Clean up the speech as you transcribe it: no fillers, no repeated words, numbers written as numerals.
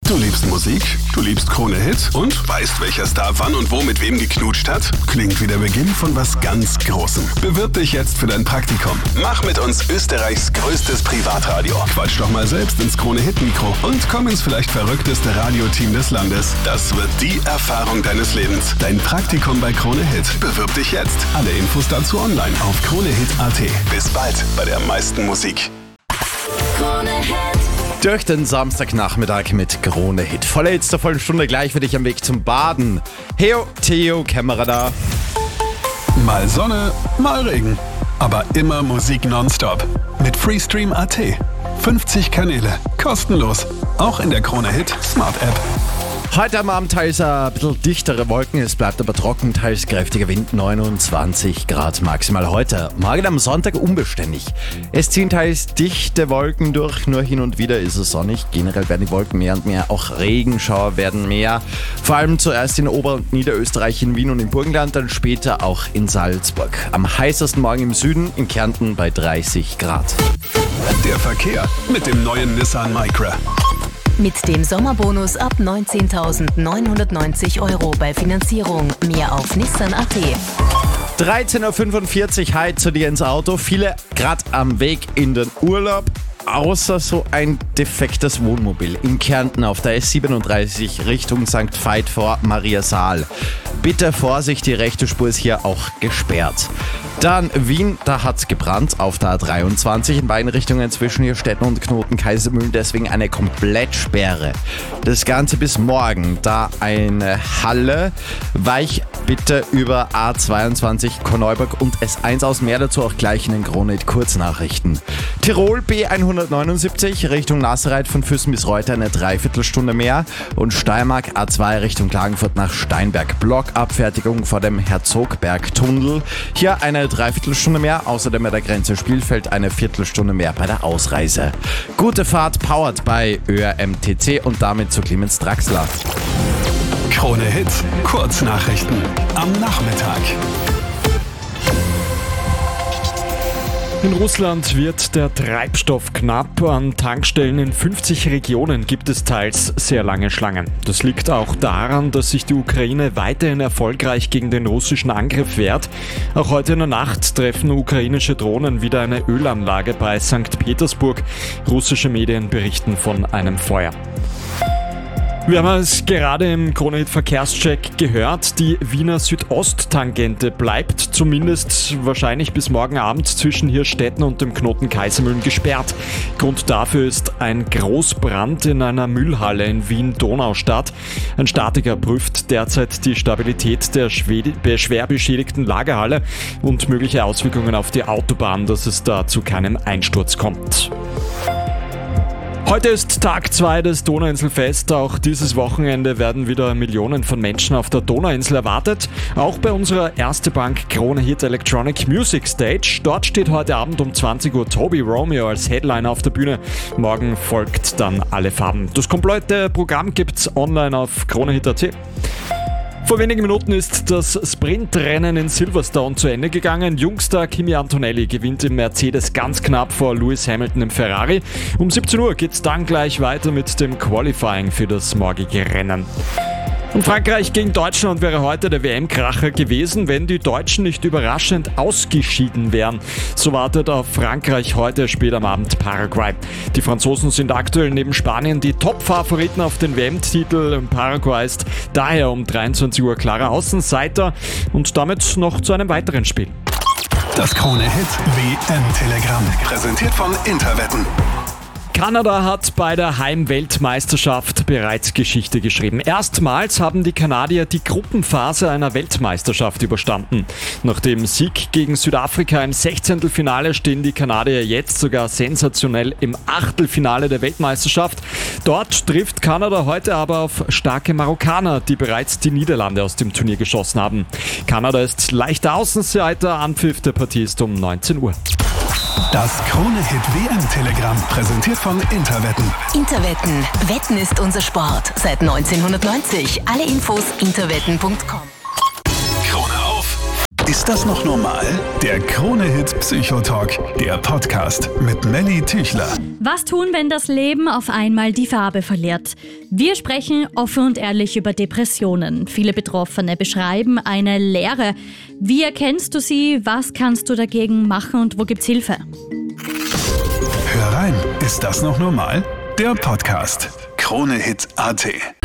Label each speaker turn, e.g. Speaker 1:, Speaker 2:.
Speaker 1: Du liebst Musik, du liebst Krone Hit und weißt, welcher Star wann und wo mit wem geknutscht hat? Klingt wie der Beginn von was ganz Großem. Bewirb dich jetzt für dein Praktikum. Mach mit uns Österreichs größtes Privatradio. Quatsch doch mal selbst ins Krone Hit Mikro und komm ins vielleicht verrückteste Radioteam des Landes. Das wird die Erfahrung deines Lebens. Dein Praktikum bei Krone Hit. Bewirb dich jetzt. Alle Infos dazu online auf kronehit.at. Bis bald bei der meisten Musik.
Speaker 2: Krone Hit.
Speaker 3: Durch den Samstagnachmittag mit Krone Hit. Volle Hits der vollen Stunde gleich für dich am Weg zum Baden. Heo, Theo, Kämmerer da.
Speaker 1: Mal Sonne, mal Regen. Aber immer Musik nonstop. Mit Freestream.at. 50 Kanäle. Kostenlos. Auch in der Krone Hit Smart App.
Speaker 3: Heute am Abend teils ein bisschen dichtere Wolken, es bleibt aber trocken, teils kräftiger Wind, 29 Grad maximal heute. Morgen am Sonntag unbeständig. Es ziehen teils dichte Wolken durch, nur hin und wieder ist es sonnig. Generell werden die Wolken mehr und mehr, auch Regenschauer werden mehr. Vor allem zuerst in Ober- und Niederösterreich, in Wien und im Burgenland, dann später auch in Salzburg. Am heißesten morgen im Süden, in Kärnten bei 30 Grad.
Speaker 1: Der Verkehr mit dem neuen Nissan Micra.
Speaker 2: Mit dem Sommerbonus ab 19.990 € bei Finanzierung. Mehr auf Nissan.at.
Speaker 3: 13.45 Uhr, hi zu dir ins Auto. Viele gerade am Weg in den Urlaub. Außer so ein defektes Wohnmobil in Kärnten auf der S37 Richtung St. Veit vor Mariasaal. Bitte Vorsicht, die rechte Spur ist hier auch gesperrt. Dann Wien, da hat's gebrannt auf der A23 in beiden Richtungen zwischen Hirstetten und Knoten Kaisermühlen, deswegen eine Komplettsperre. Das Ganze bis morgen, da eine Halle, weich bitte über A22 Korneuburg und S1 aus, mehr dazu auch gleich in den Krone Hit Kurznachrichten. Tirol B179 Richtung Nasserreit von Füssen bis Reuter eine Dreiviertelstunde mehr und Steiermark A2 Richtung Klagenfurt nach Steinberg. Blockabfertigung vor dem Herzogberg-Tunnel. Hier eine Dreiviertelstunde mehr, außerdem bei der Grenze Spielfeld eine Viertelstunde mehr bei der Ausreise. Gute Fahrt, powered bei ÖRMTC und damit zu Clemens Draxler.
Speaker 1: Krone Hit Kurznachrichten am Nachmittag.
Speaker 4: In Russland wird der Treibstoff knapp. An Tankstellen in 50 Regionen gibt es teils sehr lange Schlangen. Das liegt auch daran, dass sich die Ukraine weiterhin erfolgreich gegen den russischen Angriff wehrt. Auch heute in der Nacht treffen ukrainische Drohnen wieder eine Ölanlage bei St. Petersburg. Russische Medien berichten von einem Feuer. Wir haben es gerade im Krone Hit Verkehrscheck gehört, die Wiener Südost-Tangente bleibt zumindest wahrscheinlich bis morgen Abend zwischen Hirstetten und dem Knoten Kaisermühlen gesperrt. Grund dafür ist ein Großbrand in einer Müllhalle in Wien-Donaustadt. Ein Statiker prüft derzeit die Stabilität der schwer beschädigten Lagerhalle und mögliche Auswirkungen auf die Autobahn, dass es da zu keinem Einsturz kommt. Heute ist Tag 2 des Donauinselfest. Auch dieses Wochenende werden wieder Millionen von Menschen auf der Donauinsel erwartet. Auch bei unserer Erste Bank Krone Hit Electronic Music Stage. Dort steht heute Abend um 20 Uhr Toby Romeo als Headliner auf der Bühne. Morgen folgt dann Alle Farben. Das komplette Programm gibt's online auf kronehit.at. Vor wenigen Minuten ist das Sprintrennen in Silverstone zu Ende gegangen. Jungstar Kimi Antonelli gewinnt im Mercedes ganz knapp vor Lewis Hamilton im Ferrari. Um 17 Uhr geht's dann gleich weiter mit dem Qualifying für das morgige Rennen. Und Frankreich gegen Deutschland wäre heute der WM-Kracher gewesen, wenn die Deutschen nicht überraschend ausgeschieden wären. So wartet auf Frankreich heute spät am Abend Paraguay. Die Franzosen sind aktuell neben Spanien die Top-Favoriten auf den WM-Titel. Paraguay ist daher um 23 Uhr klarer Außenseiter und damit noch zu einem weiteren Spiel.
Speaker 1: Das Krone Hit WM-Telegramm, präsentiert von Interwetten.
Speaker 4: Kanada hat bei der Heim-Weltmeisterschaft bereits Geschichte geschrieben. Erstmals haben die Kanadier die Gruppenphase einer Weltmeisterschaft überstanden. Nach dem Sieg gegen Südafrika im 16. Finale stehen die Kanadier jetzt sogar sensationell im Achtelfinale der Weltmeisterschaft. Dort trifft Kanada heute aber auf starke Marokkaner, die bereits die Niederlande aus dem Turnier geschossen haben. Kanada ist leichter Außenseiter, Anpfiff der Partie ist um 19 Uhr.
Speaker 1: Das Krone Hit WM-Telegramm, präsentiert von Interwetten.
Speaker 2: Interwetten. Wetten ist unser Sport. Seit 1990. Alle Infos interwetten.com.
Speaker 1: Krone auf. Ist das noch normal? Der Krone-Hit Psychotalk, der Podcast mit Melly Tüchler.
Speaker 5: Was tun, wenn das Leben auf einmal die Farbe verliert? Wir sprechen offen und ehrlich über Depressionen. Viele Betroffene beschreiben eine Leere. Wie erkennst du sie? Was kannst du dagegen machen und wo gibt's Hilfe?
Speaker 1: Hör rein, ist das noch normal? Der Podcast. Krone-Hit.at